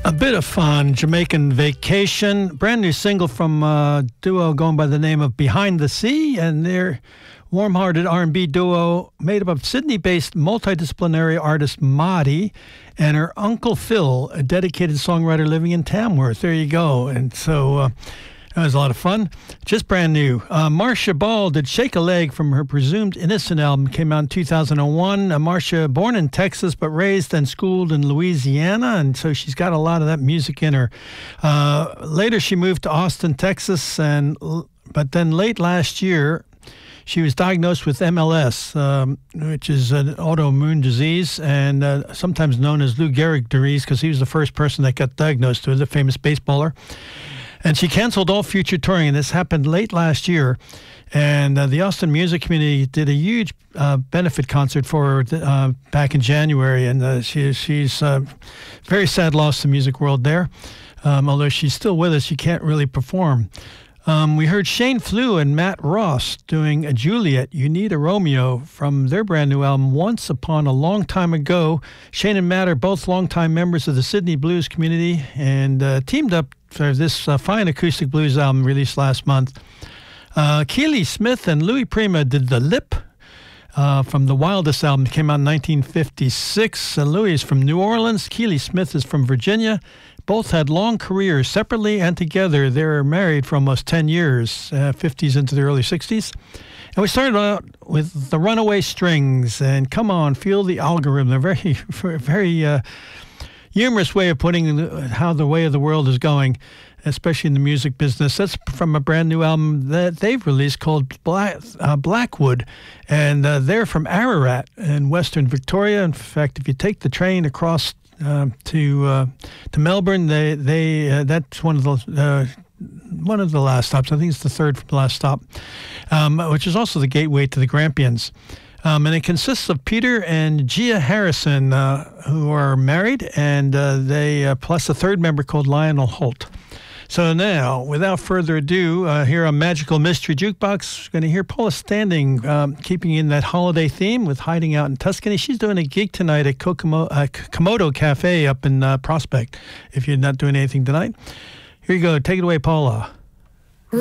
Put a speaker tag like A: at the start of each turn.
A: A bit of fun, Jamaican Vacation, brand new single from a duo going by the name of Behind the Sea, and their warm-hearted R&B duo made up of Sydney-based multidisciplinary artist Madi and her Uncle Phil, a dedicated songwriter living in Tamworth. There you go. And so that was a lot of fun. Just brand new. Marcia Ball did Shake a Leg from her Presumed Innocent album. Came out in 2001. Marcia, born in Texas, but raised and schooled in Louisiana, and so she's got a lot of that music in her. Later, she moved to Austin, Texas, but then late last year, she was diagnosed with MLS, which is an autoimmune disease, and sometimes known as Lou Gehrig disease, because he was the first person that got diagnosed with it, a famous baseballer. And she canceled all future touring, and this happened late last year. And the Austin music community did a huge benefit concert for her back in January, and she's very sad loss to the music world there. Although she's still with us, she can't really perform. We heard Shane Flew and Matt Ross doing a Juliet, You Need a Romeo from their brand new album, Once Upon a Long Time Ago. Shane and Matt are both longtime members of the Sydney blues community and teamed up for this fine acoustic blues album released last month. Keely Smith and Louis Prima did The Lip from the Wildest album. It came out in 1956. Louis is from New Orleans. Keely Smith is from Virginia. Both had long careers separately and together. They were married for almost 10 years, 50s into the early 60s. And we started out with the Runaway Strings and Come On, Feel the Algorithm. They're very humorous way of putting how the way of the world is going, especially in the music business. That's from a brand new album that they've released called Blackwood, and they're from Ararat in Western Victoria. In fact, if you take the train across to Melbourne, that's one of the last stops. I think it's the third from the last stop, which is also the gateway to the Grampians. And it consists of Peter and Gia Harrison, who are married, and they plus a third member called Lionel Holt. So now, without further ado, here on Magical Mystery Jukebox, we're going to hear Paula Standing, keeping in that holiday theme with Hiding Out in Tuscany. She's doing a gig tonight at Komodo Cafe up in Prospect, if you're not doing anything tonight. Here you go. Take it away, Paula.